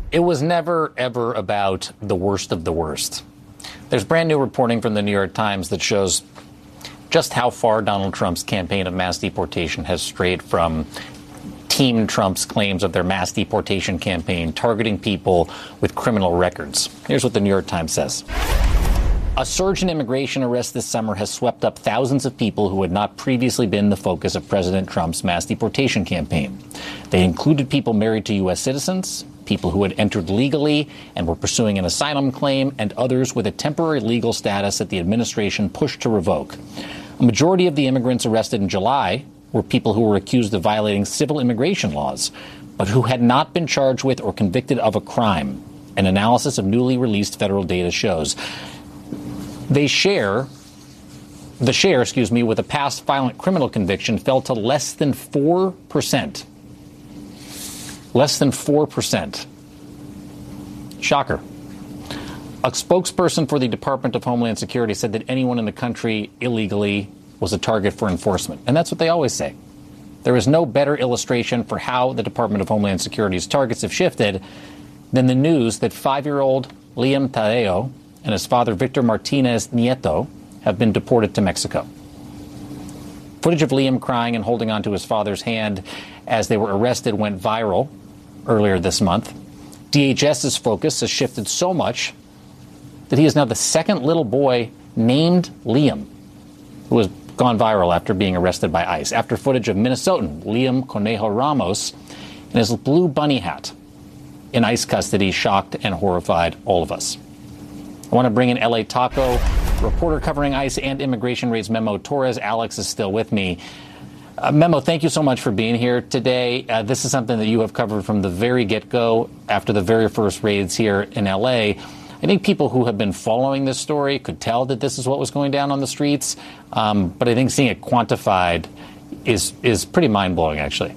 it was never, ever about the worst of the worst. There's brand new reporting from the New York Times that shows just how far Donald Trump's campaign of mass deportation has strayed from Team Trump's claims of their mass deportation campaign targeting people with criminal records. Here's what the New York Times says. A surge in immigration arrests this summer has swept up thousands of people who had not previously been the focus of President Trump's mass deportation campaign. They included people married to U.S. citizens, people who had entered legally and were pursuing an asylum claim, and others with a temporary legal status that the administration pushed to revoke. A majority of the immigrants arrested in July were people who were accused of violating civil immigration laws, but who had not been charged with or convicted of a crime, an analysis of newly released federal data shows. The share with a past violent criminal conviction fell to less than 4%. Less than 4%. Shocker. A spokesperson for the Department of Homeland Security said that anyone in the country illegally was a target for enforcement. And that's what they always say. There is no better illustration for how the Department of Homeland Security's targets have shifted than the news that 5-year-old Liam Tadeo and his father, Victor Martinez Nieto, have been deported to Mexico. Footage of Liam crying and holding onto his father's hand as they were arrested went viral earlier this month. DHS's focus has shifted so much that he is now the second little boy named Liam who has gone viral after being arrested by ICE, after footage of Minnesotan Liam Conejo Ramos in his blue bunny hat in ICE custody shocked and horrified all of us. I want to bring in LA Taco, reporter covering ICE and immigration raids, Memo Torres. Alex is still with me. Memo, thank you so much for being here today. This is something that you have covered from the very get-go after the very first raids here in LA. I think people who have been following this story could tell that this is what was going down on the streets. But I think seeing it quantified is pretty mind-blowing, actually.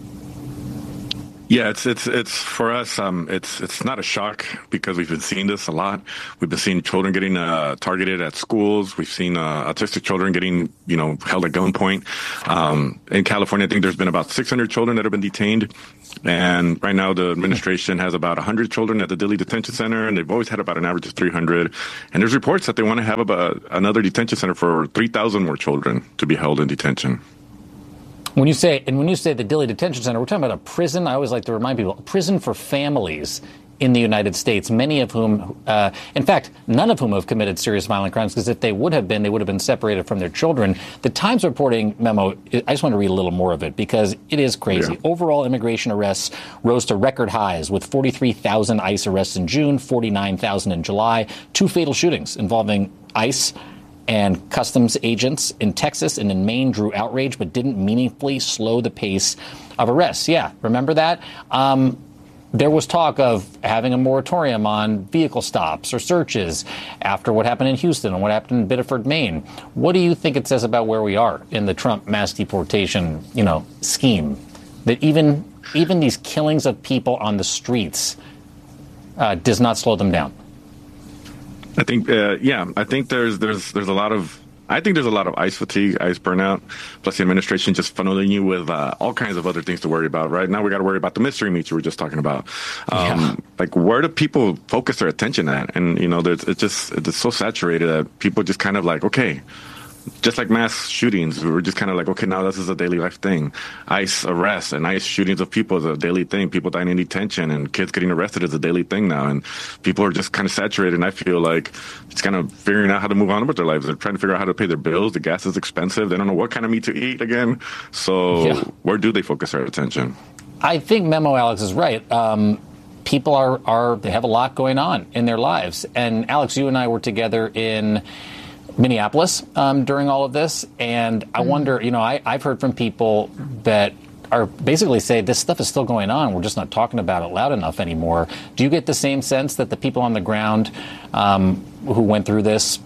Yeah, it's for us. It's not a shock because we've been seeing this a lot. We've been seeing children getting targeted at schools. We've seen autistic children getting held at gunpoint. In California, I think there's been about 600 children that have been detained, and right now the administration has about 100 children at the Dilley Detention Center, and they've always had about an average of 300. And there's reports that they want to have about another detention center for 3,000 more children to be held in detention. When you say the Dilley Detention Center, we're talking about a prison. I always like to remind people, a prison for families in the United States, many of whom, in fact, none of whom have committed serious violent crimes, because if they would have been separated from their children. The Times reporting, Memo, I just want to read a little more of it because it is crazy. Yeah. Overall immigration arrests rose to record highs with 43,000 ICE arrests in June, 49,000 in July, 2 fatal shootings involving ICE and customs agents in Texas and in Maine drew outrage but didn't meaningfully slow the pace of arrests. Yeah, remember that? There was talk of having a moratorium on vehicle stops or searches after what happened in Houston and what happened in Biddeford, Maine. What do you think it says about where we are in the Trump mass deportation, scheme? That even these killings of people on the streets does not slow them down. I think, I think there's a lot of ICE fatigue, ICE burnout, plus the administration just funneling you with all kinds of other things to worry about. Right now, we got to worry about the mystery meat you were just talking about. Like, where do people focus their attention at? And it's so saturated that people just kind of like, okay. Just like mass shootings, we were just kind of like, okay, now this is a daily life thing. ICE arrests and ICE shootings of people is a daily thing. People dying in detention and kids getting arrested is a daily thing now. And people are just kind of saturated. And I feel like it's kind of figuring out how to move on with their lives. They're trying to figure out how to pay their bills. The gas is expensive. They don't know what kind of meat to eat again. So where do they focus their attention? I think Memo Alex is right. People they have a lot going on in their lives. And Alex, you and I were together in Minneapolis during all of this, and I wonder, I've heard from people that are basically say this stuff is still going on. We're just not talking about it loud enough anymore. Do you get the same sense that the people on the ground who went through this,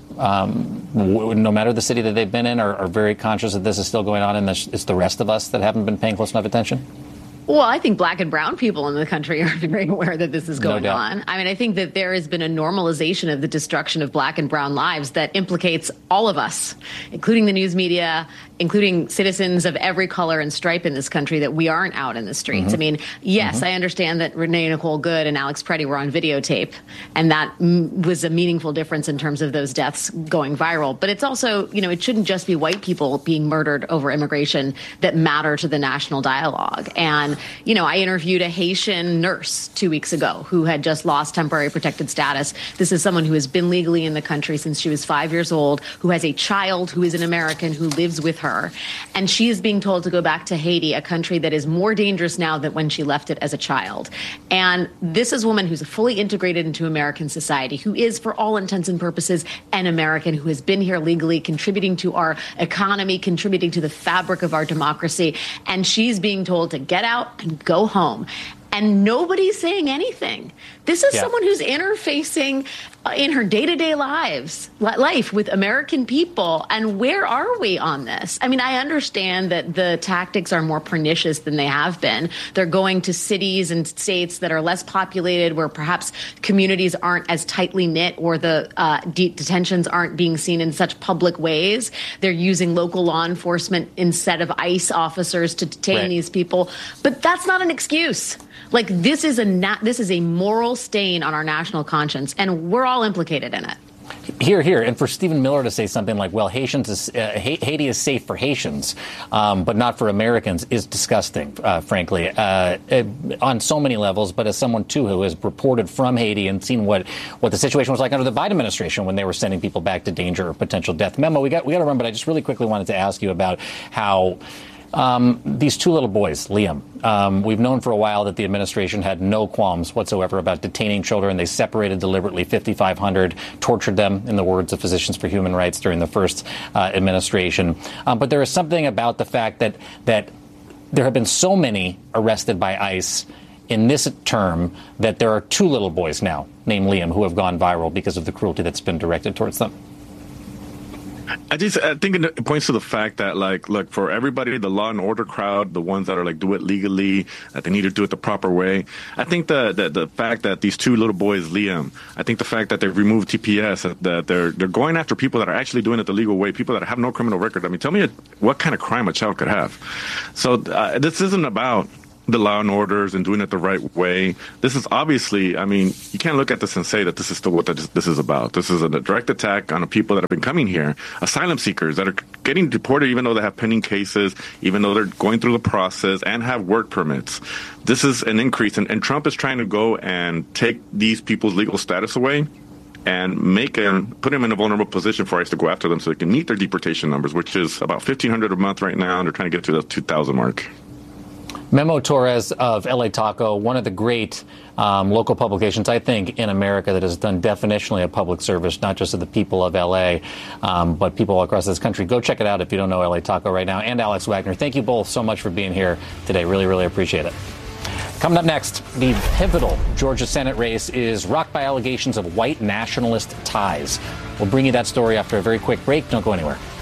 no matter the city that they've been in, are very conscious that this is still going on, and it's the rest of us that haven't been paying close enough attention? Well, I think black and brown people in the country are very aware that this is going doubt. on. I mean, I think that there has been a normalization of the destruction of black and brown lives that implicates all of us, including the news media, including citizens of every color and stripe in this country, that we aren't out in the streets. I mean, yes, I understand that Renee Nicole Good and Alex Preddy were on videotape, and that was a meaningful difference in terms of those deaths going viral. But it's also, you know, it shouldn't just be white people being murdered over immigration that matter to the national dialogue. And, you know, I interviewed a Haitian nurse 2 weeks ago who had just lost temporary protected status. This is someone who has been legally in the country since she was 5 years old, who has a child who is an American who lives with her. And she is being told to go back to Haiti, a country that is more dangerous now than when she left it as a child. And this is a woman who's fully integrated into American society, who is, for all intents and purposes, an American, who has been here legally, contributing to our economy, contributing to the fabric of our democracy. And she's being told to get out and go home. And nobody's saying anything. This is someone who's interfacing in her day-to-day life with American people. And where are we on this? I mean, I understand that the tactics are more pernicious than they have been. They're going to cities and states that are less populated, where perhaps communities aren't as tightly knit, or the detentions aren't being seen in such public ways. They're using local law enforcement instead of ICE officers to detain these people. But that's not an excuse. Like, this is a moral stain on our national conscience, and we're all implicated in it. Here. And for Stephen Miller to say something like, well, Haiti is safe for Haitians, but not for Americans, is disgusting, frankly, on so many levels. But as someone, too, who has reported from Haiti and seen what the situation was like under the Biden administration when they were sending people back to danger or potential death. Memo, we got to remember, I just really quickly wanted to ask you about how these two little boys, Liam, we've known for a while that the administration had no qualms whatsoever about detaining children. They separated deliberately 5,500, tortured them, in the words of Physicians for Human Rights, during the first administration. But there is something about the fact that there have been so many arrested by ICE in this term that there are two little boys now, named Liam, who have gone viral because of the cruelty that's been directed towards them. I think it points to the fact that, like, look, for everybody, the law and order crowd, the ones that are like, do it legally, that they need to do it the proper way. I think the fact that these two little boys, Liam, I think the fact that they've removed TPS, that they're going after people that are actually doing it the legal way, people that have no criminal record. I mean, tell me what kind of crime a child could have. So this isn't about the law and orders and doing it the right way. This is obviously, I mean, you can't look at this and say that this is still what this is about. This is a direct attack on the people that have been coming here, asylum seekers that are getting deported even though they have pending cases, even though they're going through the process and have work permits. This is an increase, and Trump is trying to go and take these people's legal status away and put them in a vulnerable position for ICE to go after them so they can meet their deportation numbers, which is about 1,500 a month right now, and they're trying to get to the 2,000 mark. Memo Torres of LA Taco, one of the great local publications, I think, in America that has done definitionally a public service, not just to the people of LA, but people all across this country. Go check it out if you don't know LA Taco right now. And Alex Wagner, thank you both so much for being here today. Really, really appreciate it. Coming up next, the pivotal Georgia Senate race is rocked by allegations of white nationalist ties. We'll bring you that story after a very quick break. Don't go anywhere.